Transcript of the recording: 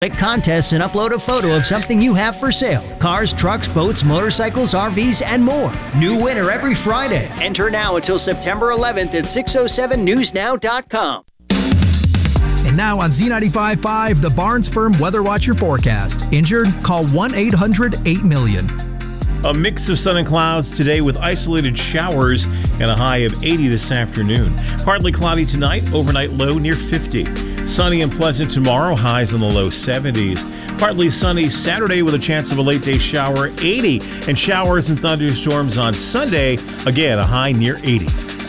Make contests and upload a photo of something you have for sale. Cars, trucks, boats, motorcycles, RVs, and more. New winner every Friday. Enter now until September 11th at 607newsnow.com. And now on Z95.5, the Barnes Firm Weather Watcher forecast. Injured? Call 1-800-8-million. A mix of sun and clouds today with isolated showers and a high of 80 this afternoon. Partly cloudy tonight, overnight low near 50. Sunny and pleasant tomorrow, highs in the low 70s. Partly sunny Saturday with a chance of a late day shower, 80. And showers and thunderstorms on Sunday, again a high near 80.